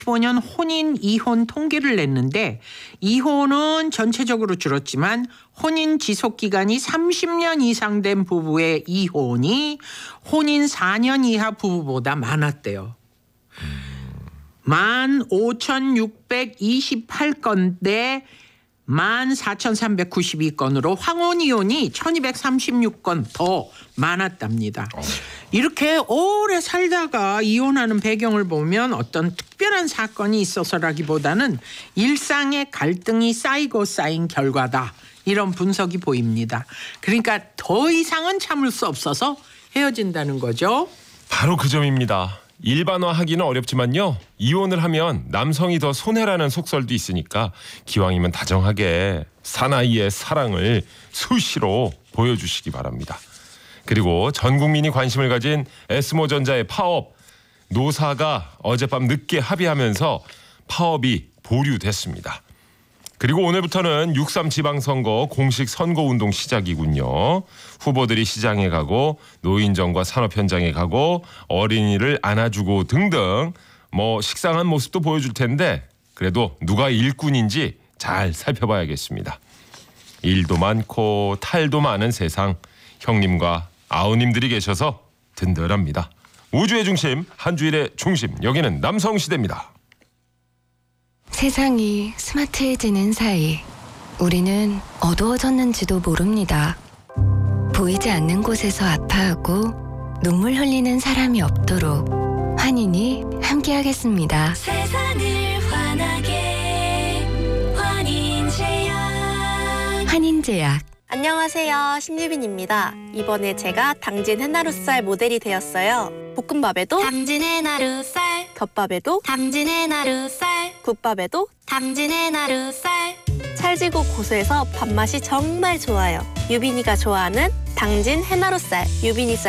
2015년 혼인 이혼 통계를 냈는데 이혼은 전체적으로 줄었지만 혼인 지속 기간이 30년 이상 된 부부의 이혼이 혼인 4년 이하 부부보다 많았대요. 15,628건대 14,392건으로 황혼이혼이 1,236건 더 많았답니다. 이렇게 오래 살다가 이혼하는 배경을 보면 어떤 특별한 사건이 있어서라기보다는 일상의 갈등이 쌓이고 쌓인 결과다. 이런 분석이 보입니다. 그러니까 더 이상은 참을 수 없어서 헤어진다는 거죠. 바로 그 점입니다. 일반화하기는 어렵지만요. 이혼을 하면 남성이 더 손해라는 속설도 있으니까 기왕이면 다정하게 사나이의 사랑을 수시로 보여주시기 바랍니다. 그리고 전 국민이 관심을 가진 에스모전자의 파업. 노사가 어젯밤 늦게 합의하면서 파업이 보류됐습니다. 그리고 오늘부터는 6.3 지방선거 공식 선거운동 시작이군요. 후보들이 시장에 가고 노인정과 산업 현장에 가고 어린이를 안아주고 등등 식상한 모습도 보여줄 텐데 그래도 누가 일꾼인지 잘 살펴봐야겠습니다. 일도 많고 탈도 많은 세상, 형님과 아우님들이 계셔서 든든합니다. 우주의 중심, 한 주일의 중심, 여기는 남성시대입니다. 세상이 스마트해지는 사이 우리는 어두워졌는지도 모릅니다. 보이지 않는 곳에서 아파하고 눈물 흘리는 사람이 없도록 환인이 함께하겠습니다. 세상을 환하게 환인제약. 환인제약. 안녕하세요. 신유빈입니다. 이번에 제가 당진 해나루쌀 모델이 되었어요. 볶음밥에도 당진 해나루쌀, 덮밥에도 당진 해나루쌀, 국밥에도 당진 해나루쌀. 찰지고 고소해서 밥맛이 정말 좋아요. 유빈이가 좋아하는 당진 해나루쌀, 유빈이 쌀